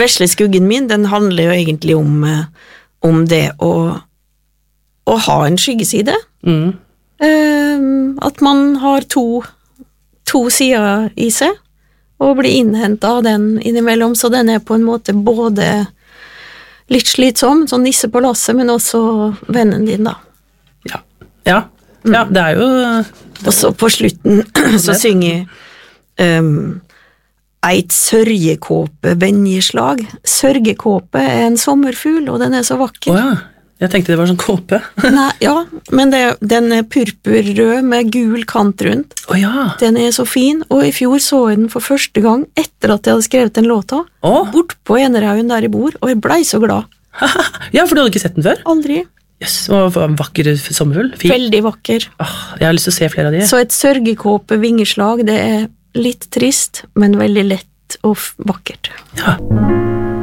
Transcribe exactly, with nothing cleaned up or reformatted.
vesle skuggen min, den handler jo egentlig om, om det å, å ha en skyggeside. Mm. Eh, at man har to, to sider i seg, og blir innhentet av den innimellom, så den er på en måte både litt slitsom, sånn nisse på lasset, men også vennen din da. Ja, ja, ja det er jo... Og så på slutten så synger um, eit sørgekåpe venjeslag. Sørgekåpe er en sommerfugl, og den er så vakker. Åja, jeg tenkte det var sånn kåpe. Nei, ja, men det, den er purpurrød med gul kant rundt. Åja. Den er så fin, og i fjor så jeg den for første gang etter at jeg hadde skrevet den låta, Åh. bort på Enerhaugen der i bor, og jeg ble så glad. Ja, for du hadde ikke sett den før? Aldri. Yes, vakker sommerfugl. Fin. Veldig vakker. Åh, jeg har lyst til å se flere av de. Så et sørgekåpe vingeslag, det er litt trist, men veldig lett og vakkert. Ja.